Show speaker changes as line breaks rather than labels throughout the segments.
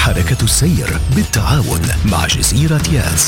حركة السير بالتعاون مع جزيرة ياس.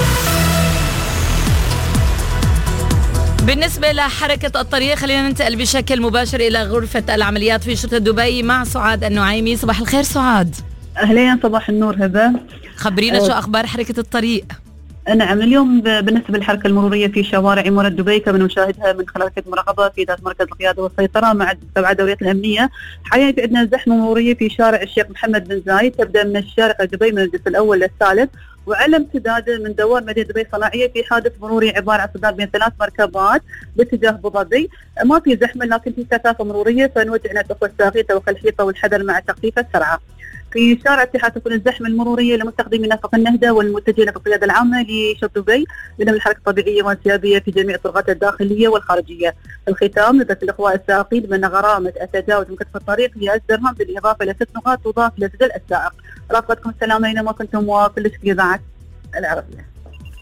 بالنسبة لحركة الطريق خلينا ننتقل بشكل مباشر إلى غرفة العمليات في شرطة دبي مع سعاد النعيمي. صباح الخير سعاد.
أهلين، صباح النور هبة.
خبرينا شو أخبار حركة الطريق؟
نعم، اليوم بالنسبة للحركة المرورية في شوارع إمارة دبي كما نشاهدها من خلال خدمة مراقبة في ذات مركز القيادة والسيطرة مع تبع دوريات الأمنية. حاليا في عندنا زحمة مرورية في شارع الشيخ محمد بن زايد، تبدأ من الشارع دبي من الجزء الأول للثالث، وعلى امتداد من دوار مدينة دبي صناعية في حادث مروري عبارة عن صدام بين 3 مركبات باتجاه أبو ظبي. ما في زحمة لكن في كثافة مرورية، فنوجه إلى الأخوة الساقين توقي الحيطة والحذر مع تخفيف السرعة. في شارع اتحاد تكون الزحمة المرورية لمستخدمي نفق النهدة والمتجهين في القيادة العامة لشرطة دبي لنمو الحركة الطبيعية والانسيابية في جميع الطرقات الداخلية والخارجية. الختام نذكر الأخوة السائقين بأن غرامة التجاوز مكتف الطريق هي 10 درهم بالإضافة إلى 6 نقاط تضاف إلى سجل السائق. رافقتكم السلامة أينما كنتم وكل شكر إذاعة العربية.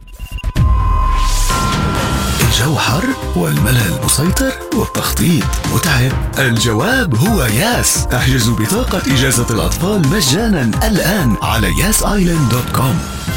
الجو حر والملل مسيطر والتخطيط متعب. الجواب هو ياس. احجزوا بطاقة إجازة الأطفال مجانا الآن على yasisland.com.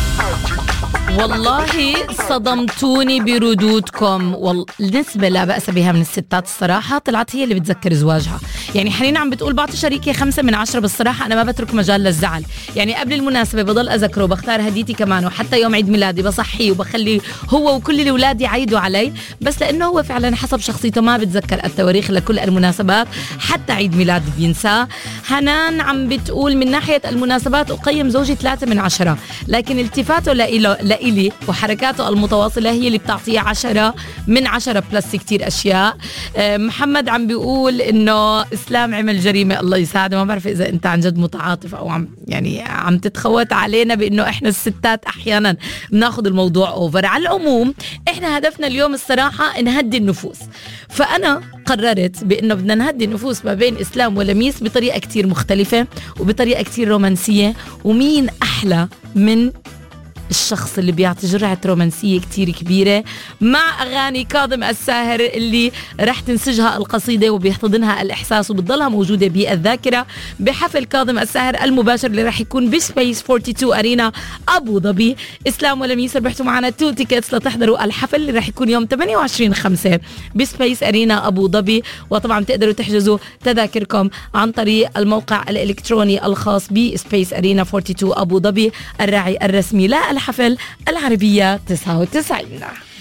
والله صدمتوني بردودكم. النسبة لا بأس بها من الستات الصراحة طلعت هي اللي بتذكر زواجها. يعني حنين عم بتقول بعطي شريكي 5 من 10، بالصراحة أنا ما بترك مجال للزعل. يعني قبل المناسبة بضل أذكره، بختار هديتي كمان، وحتى يوم عيد ميلادي بصحيه وبخلي هو وكل الأولاد يعيدوا علي، بس لأنه هو فعلا حسب شخصيته ما بتذكر التواريخ لكل المناسبات، حتى عيد ميلادي بينساه. حنان عم بتقول من ناحية المناسبات أقيم زوجي 3 من 10، لكن التفاته لإلي وحركاته المتواصلة هي اللي بتعطيه 10 من 10 بلس كتير أشياء. محمد عم بيقول إنه إسلام عمل جريمة، الله يساعده. ما بعرف إذا أنت عن جد متعاطف أو عم تتخوت علينا بإنه إحنا الستات أحيانا بناخد الموضوع أوفر. على العموم إحنا هدفنا اليوم الصراحة نهدي النفوس، فأنا قررت بإنه بدنا نهدي النفوس ما بين إسلام ولميس بطريقة كتير مختلفة وبطريقة كتير رومانسية. ومين أحلى من الشخص اللي بيعطي جرعة رومانسية كتير كبيرة مع أغاني كاظم الساهر اللي رح تنسجها القصيدة وبيحتضنها الإحساس وبتضلها موجودة بالذاكرة بحفل كاظم الساهر المباشر اللي رح يكون بسبيس 42 أرينا أبو ظبي. إسلام ولميس ربحتوا معنا 2 تيكتس لتحضروا الحفل اللي رح يكون يوم 28/5 بسبيس أرينا أبو ظبي. وطبعا تقدروا تحجزوا تذاكركم عن طريق الموقع الإلكتروني الخاص بسبيس أرينا 42 أبو ظبي الراعي الرسمي لا الحفل العربية 99.